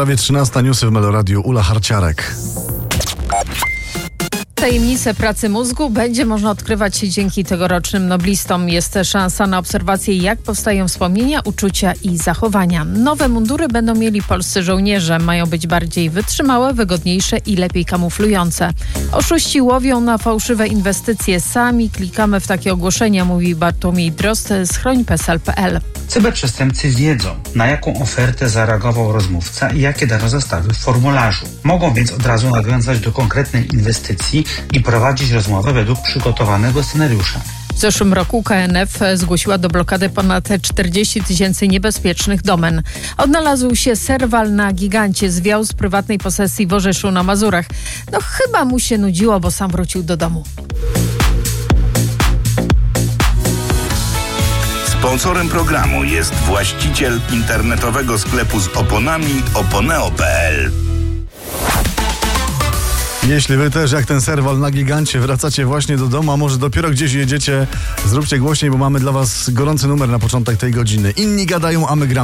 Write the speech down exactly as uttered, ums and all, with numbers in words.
Prawie trzynasta, newsy w Meloradiu. Ula Harciarek. Tajemnice pracy mózgu będzie można odkrywać dzięki tegorocznym noblistom. Jest szansa na obserwację, jak powstają wspomnienia, uczucia i zachowania. Nowe mundury będą mieli polscy żołnierze. Mają być bardziej wytrzymałe, wygodniejsze i lepiej kamuflujące. Oszuści łowią na fałszywe inwestycje. Sami klikamy w takie ogłoszenia, mówi Bartłomiej Drozd z chroń P E S L kropka P L. Cyberprzestępcy wiedzą, na jaką ofertę zareagował rozmówca i jakie dane zostały w formularzu. Mogą więc od razu nawiązać do konkretnej inwestycji i prowadzić rozmowę według przygotowanego scenariusza. W zeszłym roku K N F zgłosiła do blokady ponad czterdzieści tysięcy niebezpiecznych domen. Odnalazł się serwal na Gigancie, zwiał z prywatnej posesji w Orzeszu na Mazurach. No chyba mu się nudziło, bo sam wrócił do domu. Sponsorem programu jest właściciel internetowego sklepu z oponami oponeo kropka P L. Jeśli wy też jak ten serwal na Gigancie wracacie właśnie do domu, a może dopiero gdzieś jedziecie, zróbcie głośniej, bo mamy dla was gorący numer na początek tej godziny. Inni gadają, a my gramy.